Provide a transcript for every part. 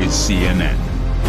is CNN.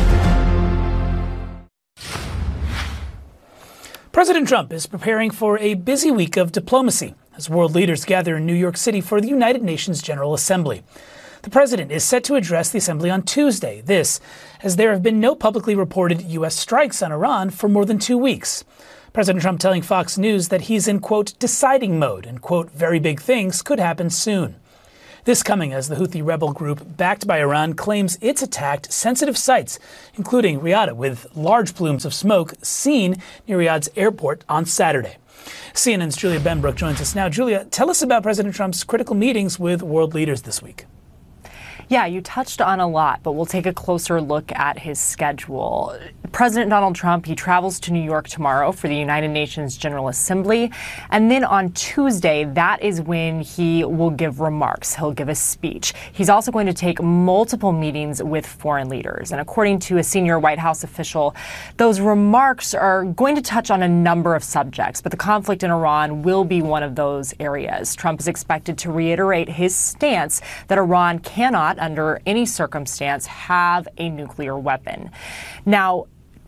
President Trump is preparing for a busy week of diplomacy as world leaders gather in New York City for the United Nations General Assembly. The president is set to address the assembly on Tuesday. This, as there have been no publicly reported U.S. strikes on Iran for more than 2 weeks. President Trump telling Fox News that he's in, quote, deciding mode and, quote, very big things could happen soon. This coming as the Houthi rebel group backed by Iran claims it's attacked sensitive sites, including Riyadh, with large plumes of smoke seen near Riyadh's airport on Saturday. CNN's Julia Benbrook joins us now. Julia, tell us about President Trump's critical meetings with world leaders this week. Yeah, you touched on a lot, but we'll take a closer look at his schedule. President Donald Trump, he travels to New York tomorrow for the United Nations General Assembly. And then on Tuesday, that is when he will give remarks. He'll give a speech. He's also going to take multiple meetings with foreign leaders. And according to a senior White House official, those remarks are going to touch on a number of subjects, but the conflict in Iran will be one of those areas. Trump is expected to reiterate his stance that Iran cannot, under any circumstance, have a nuclear weapon. Now,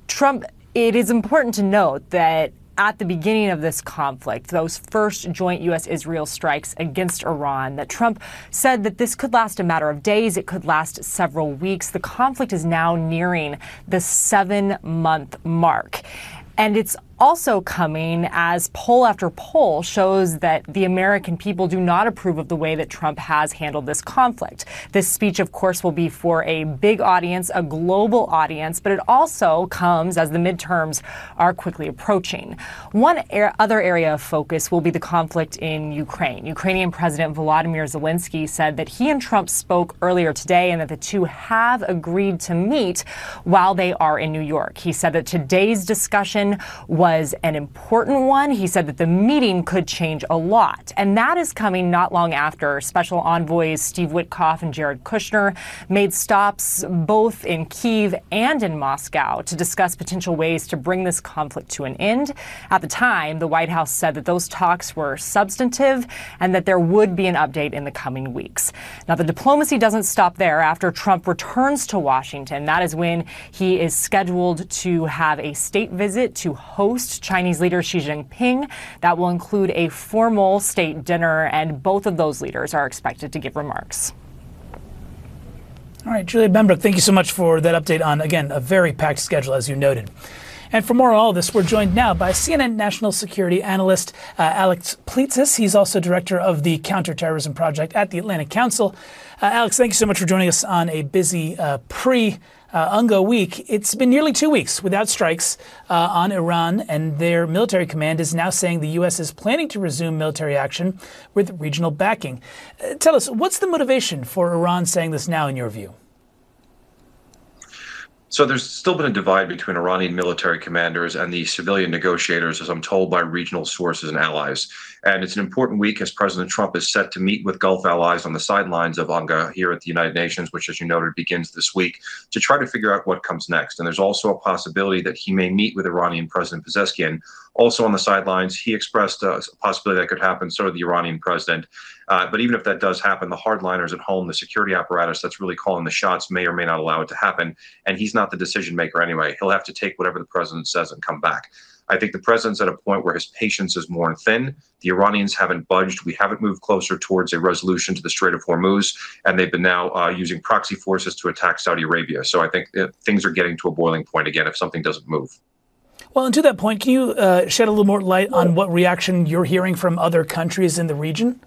it is important to note that at the beginning of this conflict, those first joint U.S.-Israel strikes against Iran, that Trump said that this could last a matter of days, it could last several weeks. The conflict is now nearing the 7-month mark. And it's also coming as poll after poll shows that the American people do not approve of the way that Trump has handled this conflict. This speech, of course, will be for a big audience, a global audience, but it also comes as the midterms are quickly approaching. One other area of focus will be the conflict in Ukraine. Ukrainian President Volodymyr Zelensky said that he and Trump spoke earlier today and that the two have agreed to meet while they are in New York. He said that today's discussion was an important one. He said that the meeting could change a lot. And that is coming not long after Special Envoys Steve Witkoff and Jared Kushner made stops both in Kyiv and in Moscow to discuss potential ways to bring this conflict to an end. At the time, the White House said that those talks were substantive and that there would be an update in the coming weeks. Now, the diplomacy doesn't stop there. After Trump returns to Washington, that is when he is scheduled to have a state visit to host Chinese leader Xi Jinping. That will include a formal state dinner, and both of those leaders are expected to give remarks. All right, Julia Benbrook, thank you so much for that update on, again, a very packed schedule, as you noted. And for more on all this, we're joined now by CNN national security analyst Alex Plitzis. He's also director of the Counterterrorism Project at the Atlantic Council. Alex, thank you so much for joining us on a busy UNGA week. It's been nearly 2 weeks without strikes on Iran, and their military command is now saying the U.S. is planning to resume military action with regional backing. Tell us, what's the motivation for Iran saying this now, in your view? So there's still been a divide between Iranian military commanders and the civilian negotiators, as I'm told by regional sources and allies. And it's an important week as President Trump is set to meet with Gulf allies on the sidelines of UNGA here at the United Nations, which, as you noted, begins this week, to try to figure out what comes next. And there's also a possibility that he may meet with Iranian President Pezeshkian. Also on the sidelines, he expressed a possibility that could happen, so did the Iranian president. But even if that does happen, the hardliners at home, the security apparatus that's really calling the shots, may or may not allow it to happen. And he's not the decision maker anyway. He'll have to take whatever the president says and come back. I think the president's at a point where his patience is worn thin. The Iranians haven't budged. We haven't moved closer towards a resolution to the Strait of Hormuz, and they've been now using proxy forces to attack Saudi Arabia. So I think things are getting to a boiling point again if something doesn't move. Well, and to that point, can you shed a little more light on what reaction you're hearing from other countries in the region?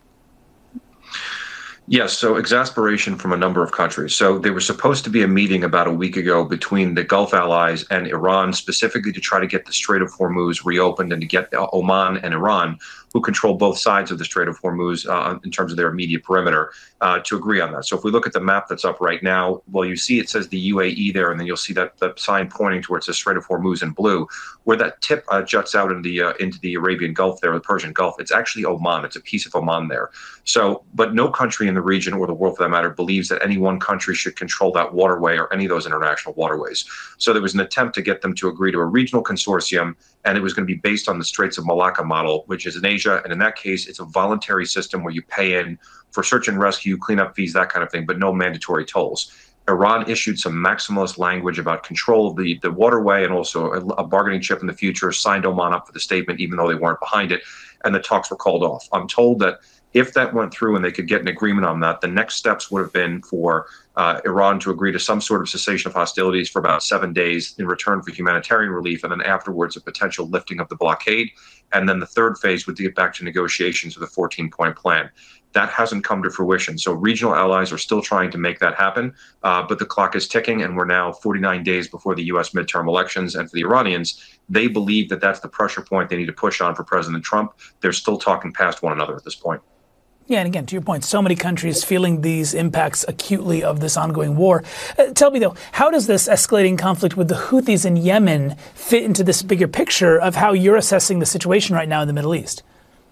Yes, so exasperation from a number of countries. So there was supposed to be a meeting about a week ago between the Gulf allies and Iran, specifically to try to get the Strait of Hormuz reopened and to get Oman and Iran, who control both sides of the Strait of Hormuz in terms of their immediate perimeter, to agree on that. So if we look at the map that's up right now, well, you see it says the UAE there, and then you'll see that the sign pointing towards the Strait of Hormuz in blue. Where that tip juts out into the Arabian Gulf there, the Persian Gulf, it's actually Oman. It's a piece of Oman there. So, but no country in the region, or the world for that matter, believes that any one country should control that waterway or any of those international waterways. So there was an attempt to get them to agree to a regional consortium, and it was going to be based on the Straits of Malacca model, which is in Asia. And in that case, it's a voluntary system where you pay in for search and rescue, cleanup fees, that kind of thing, but no mandatory tolls. Iran issued some maximalist language about control of the waterway and also a bargaining chip in the future, signed Oman up for the statement, even though they weren't behind it, and the talks were called off. I'm told that if that went through and they could get an agreement on that, the next steps would have been for Iran to agree to some sort of cessation of hostilities for about 7 days in return for humanitarian relief, and then afterwards a potential lifting of the blockade. And then the third phase would get back to negotiations with a 14-point plan. That hasn't come to fruition. So regional allies are still trying to make that happen, but the clock is ticking, and we're now 49 days before the U.S. midterm elections. And for the Iranians, they believe that that's the pressure point they need to push on for President Trump. They're still talking past one another at this point. Yeah, and again, to your point, so many countries feeling these impacts acutely of this ongoing war. Tell me, though, how does this escalating conflict with the Houthis in Yemen fit into this bigger picture of how you're assessing the situation right now in the Middle East?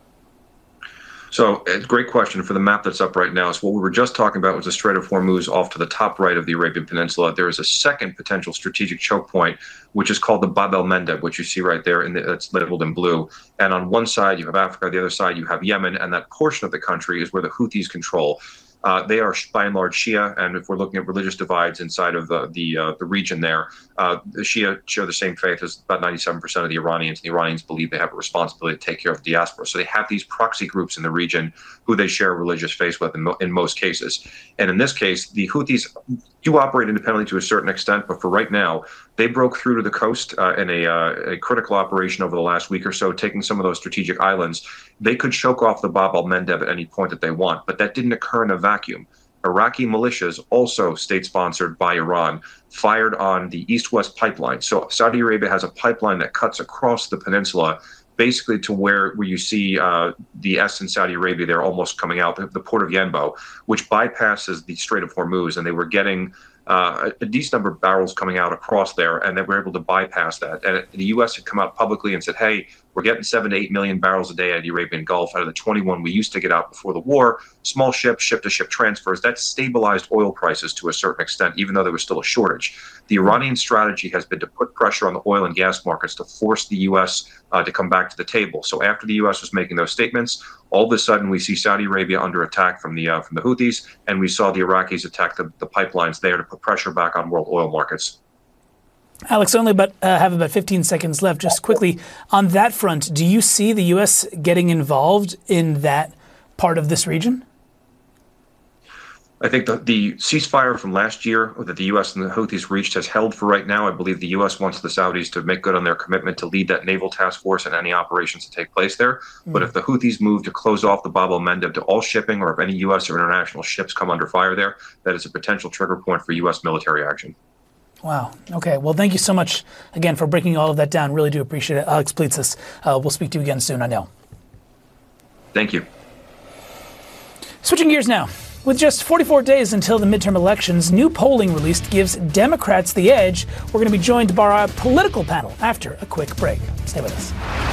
So, it's a great question. For the map that's up right now, so what we were just talking about was the Strait of Hormuz off to the top right of the Arabian Peninsula. There is a second potential strategic choke point, which is called the Bab el-Mandeb, which you see right there, and it's labeled in blue. And on one side, you have Africa, the other side, you have Yemen, and that portion of the country is where the Houthis control. They are by and large Shia, and if we're looking at religious divides inside of the region there, the Shia share the same faith as about 97% of the Iranians. The Iranians believe they have a responsibility to take care of the diaspora. So they have these proxy groups in the region who they share religious faith with in most cases. And in this case, the Houthis do operate independently to a certain extent, but for right now, they broke through to the coast in a critical operation over the last week or so, taking some of those strategic islands. They could choke off the Bab el-Mandeb at any point that they want, but that didn't occur in a vacuum. Iraqi militias, also state-sponsored by Iran, fired on the east-west pipeline. So Saudi Arabia has a pipeline that cuts across the peninsula, basically to where you see the S in Saudi Arabia, they're almost coming out, the port of Yanbo, which bypasses the Strait of Hormuz, and they were getting a decent number of barrels coming out across there, and they were able to bypass that. And the U.S. had come out publicly and said, hey, we're getting 7 to 8 million barrels a day out of the Arabian Gulf out of the 21 we used to get out before the war. Small ships, ship-to-ship transfers, that stabilized oil prices to a certain extent, even though there was still a shortage. The Iranian strategy has been to put pressure on the oil and gas markets to force the U.S. To come back to the table. So after the U.S. was making those statements, all of a sudden we see Saudi Arabia under attack from the Houthis, and we saw the Iraqis attack the pipelines there to put pressure back on world oil markets. Alex, only have about 15 seconds left. Just quickly, on that front, do you see the U.S. getting involved in that part of this region? I think the ceasefire from last year that the U.S. and the Houthis reached has held for right now. I believe the U.S. wants the Saudis to make good on their commitment to lead that naval task force and any operations that take place there. But if the Houthis move to close off the Bab el-Mandeb to all shipping, or if any U.S. or international ships come under fire there, that is a potential trigger point for U.S. military action. Wow. Okay. Well, thank you so much again for breaking all of that down. Really do appreciate it. Alex Plitzis. We'll speak to you again soon, I know. Thank you. Switching gears now. With just 44 days until the midterm elections, new polling released gives Democrats the edge. We're going to be joined by our political panel after a quick break. Stay with us.